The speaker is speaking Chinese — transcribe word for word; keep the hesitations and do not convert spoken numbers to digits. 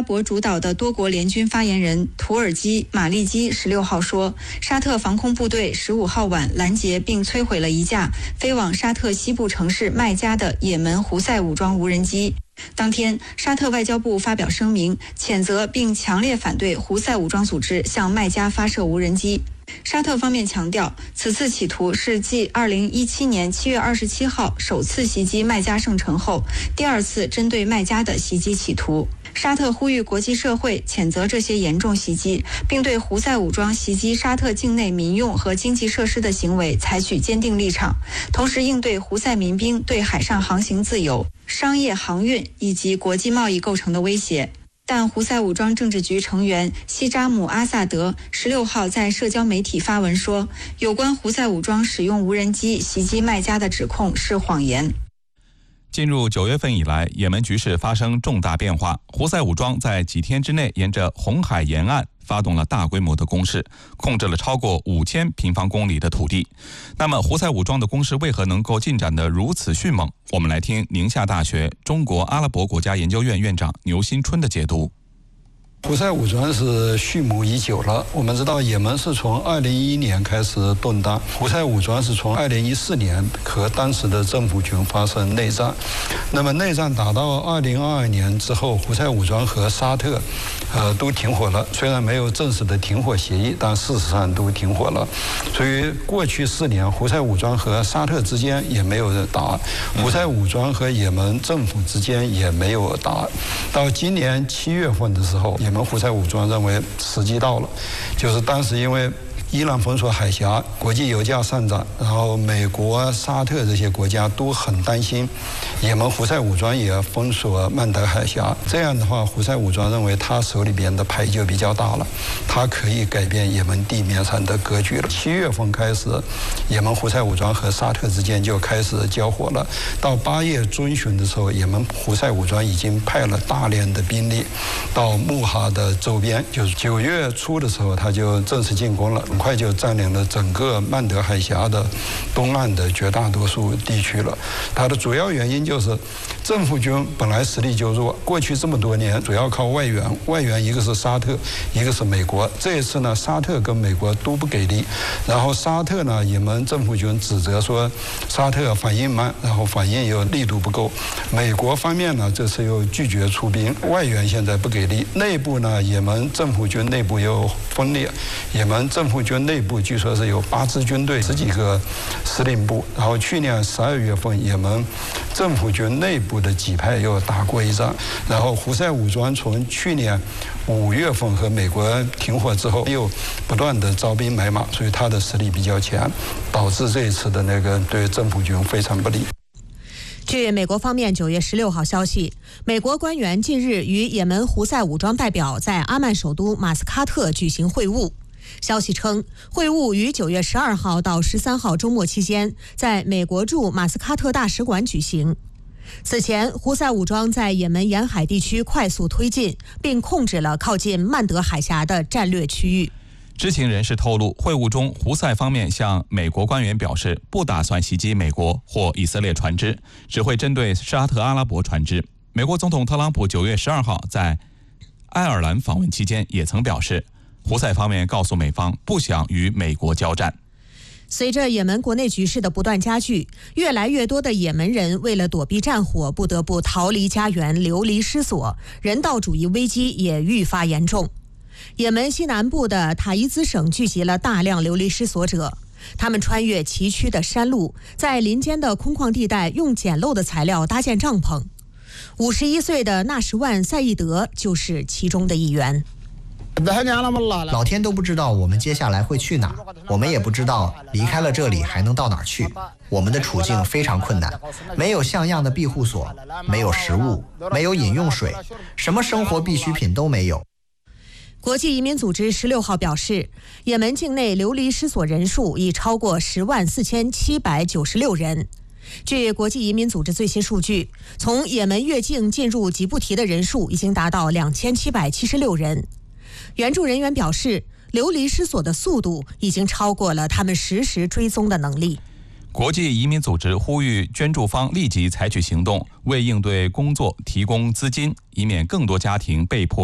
伯主导的多国联军发言人图尔基马利基十六号说，沙特防空部队十五号晚拦截并摧毁了一架飞往沙特西部城市麦加的也门胡塞武装无人机。当天，沙特外交部发表声明，谴责并强烈反对胡塞武装组织向麦加发射无人机。沙特方面强调，此次企图是继二零一七年七月二十七号首次袭击麦加圣城后，第二次针对麦加的袭击企图。沙特呼吁国际社会谴责这些严重袭击，并对胡塞武装袭击沙特境内民用和经济设施的行为采取坚定立场，同时应对胡塞民兵对海上航行自由、商业航运以及国际贸易构成的威胁。但胡塞武装政治局成员西扎姆阿萨德十六号在社交媒体发文说，有关胡塞武装使用无人机袭击麦加的指控是谎言。 进入九月份以来，也门局势发生重大变化。胡塞武装在几天之内沿着红海沿岸发动了大规模的攻势，控制了超过五千平方公里的土地。那么，胡塞武装的攻势为何能够进展得如此迅猛？我们来听宁夏大学中国阿拉伯国家研究院院长牛新春的解读。 胡塞武装是蓄谋已久了。我们知道，也门是从二零一一年开始动荡，胡塞武装是从二零一四年和当时的政府军发生内战。那么内战打到二零二二年之后，胡塞武装和沙特，呃，都停火了。虽然没有正式的停火协议，但事实上都停火了。所以过去四年，胡塞武装和沙特之间也没有打，胡塞武装和也门政府之间也没有打。到今年七月份的时候，也门胡塞武装认为时机到了，就是当时因为伊朗封锁海峡，国际油价上涨，然后美国、沙特这些国家都很担心也门胡塞武装也封锁曼德海峡。这样的话，胡塞武装认为他手里边的牌就比较大了，他可以改变也门地面上的格局了。七月份开始，也门胡塞武装和沙特之间就开始交火了。到八月中旬的时候，也门胡塞武装已经派了大量的兵力到穆哈的周边，就是九月初的时候，他就正式进攻了。很快就占领了整个曼德海峡的东岸的绝大多数地区了。它的主要原因就是政府军本来实力就弱，过去这么多年主要靠外援，外援一个是沙特，一个是美国。这一次呢，沙特跟美国都不给力，然后沙特呢，也门政府军指责说沙特反应慢，然后反应又力度不够。美国方面呢，这次又拒绝出兵，外援现在不给力。内部呢，也门政府军内部又分裂，也门政府军内部据说是有八支军队、十几个司令部。然后去年十二月份，也门政府军内部的几派又打过一仗。然后胡塞武装从去年五月份和美国停火之后，又不断的招兵买马，所以他的实力比较强，导致这一次的那个对政府军非常不利。 据美国方面九月十六号消息，美国官员近日与也门胡塞武装代表在阿曼首都马斯喀特举行会晤。消息称，会晤于九月十二号到十三号周末期间，在美国驻马斯喀特大使馆举行。此前，胡塞武装在也门沿海地区快速推进，并控制了靠近曼德海峡的战略区域。 知情人士透露，会晤中，胡塞方面向美国官员表示，不打算袭击美国或以色列船只，只会针对沙特阿拉伯船只。美国总统特朗普九月十二号在爱尔兰访问期间也曾表示，胡塞方面告诉美方不想与美国交战。 随着也门国内局势的不断加剧，越来越多的也门人为了躲避战火，不得不逃离家园，流离失所，人道主义危机也愈发严重。也门西南部的塔伊兹省聚集了大量流离失所者，他们穿越崎岖的山路，在林间的空旷地带用简陋的材料搭建帐篷。五十一岁的纳什万·赛义德就是其中的一员。 老天都不知道我们接下来会去哪儿，我们也不知道离开了这里还能到哪儿去。我们的处境非常困难，没有像样的庇护所，没有食物，没有饮用水，什么生活必需品都没有。 国际移民组织十六号表示，也门境内流离失所人数已超过十万四千七百九十六人。据国际移民组织最新数据，从也门越境进入吉布提的人数已经达到两千七百七十六人。援助人员表示，流离失所的速度已经超过了他们实时追踪的能力。 国际移民组织呼吁捐助方立即采取行动，为应对工作提供资金，以免更多家庭被迫